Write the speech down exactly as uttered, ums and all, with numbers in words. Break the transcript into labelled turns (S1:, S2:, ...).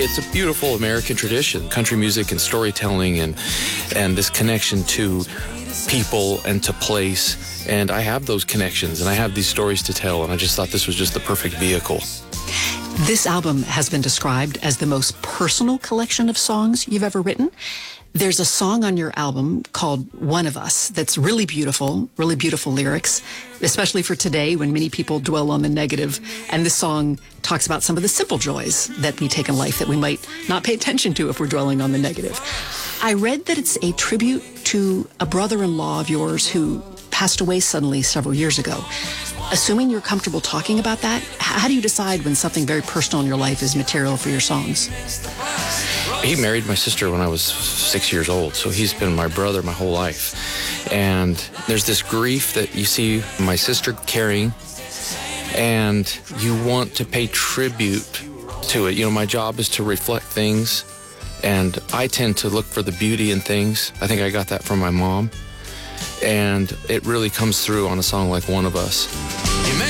S1: It's a beautiful American tradition, country music and storytelling, and and this connection to people and to place. And I have those connections, and I have these stories to tell, and I just thought this was just the perfect vehicle.
S2: This album has been described as the most personal collection of songs you've ever written. There's a song on your album called One of Us that's really beautiful, really beautiful lyrics, especially for today when many people dwell on the negative. And this song talks about some of the simple joys that we take in life that we might not pay attention to if we're dwelling on the negative. I read that it's a tribute to a brother-in-law of yours who passed away suddenly several years ago. Assuming you're comfortable talking about that, how do you decide when something very personal in your life is material for your songs?
S1: He married my sister when I was six years old, so he's been my brother my whole life. And there's this grief that you see my sister carrying, and you want to pay tribute to it. You know, my job is to reflect things, and I tend to look for the beauty in things. I think I got that from my mom, and it really comes through on a song like One of Us.